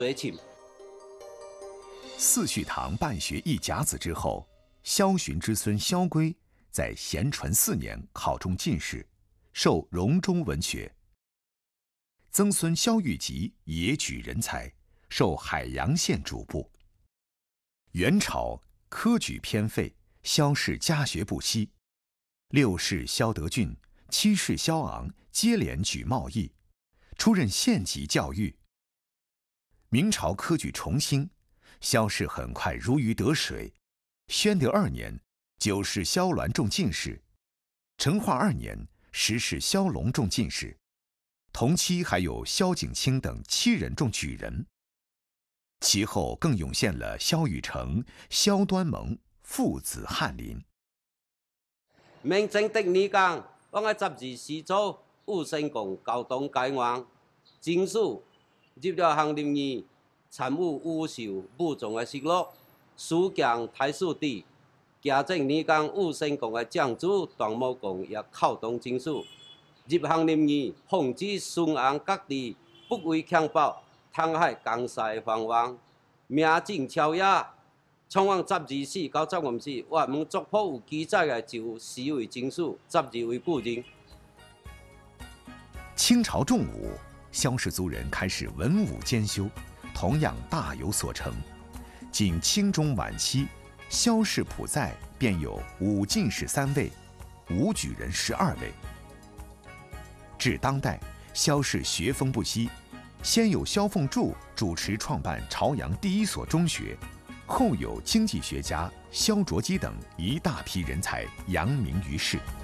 水情。 四序堂办学一甲子之后，萧洵之孙萧规在咸淳4年考中进士，授荣中文学。曾孙萧玉吉也举人才，授海阳县主簿。元朝科举偏废，萧氏家学不息。6世萧德俊、7世萧昂接连举茂议，出任县级教育。明朝科举重兴，萧氏很快如鱼得水。宣德2年，9世萧鸾中进士；成化2年，10世萧龙中进士。同期还有萧景清等7人中举人。其后更涌现了萧雨成、萧端蒙父子翰林。 明正的年間，我喺12時早，吳成功交通解王，正數入了翰林院，參悟武秀武宗嘅實錄，書講太史地。嘉靖年間，吳成功嘅長子段茂公也考中進士，入翰林院，奉旨順安各地，不畏強暴，彈劾江西藩王，名震朝野。從往12時到15時，我們族譜有記載嘅就4位進士，12位故人。 清朝重武，萧氏族人开始文武兼修，同样大有所成。仅清中晚期，萧氏谱在便有5进士3位，5举人12位。至当代，萧氏学风不息，先有萧凤柱主持创办朝阳第一所中学，后有经济学家萧卓基等一大批人才扬名于世。